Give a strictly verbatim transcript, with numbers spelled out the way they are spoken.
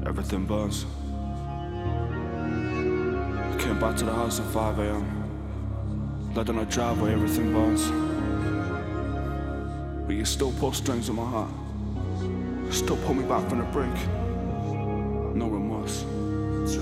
everything burns. I came back to the house at five a.m. Led on a driveway, everything burns. But you still pull strings on my heart. Still pull me back from the brink. No remorse.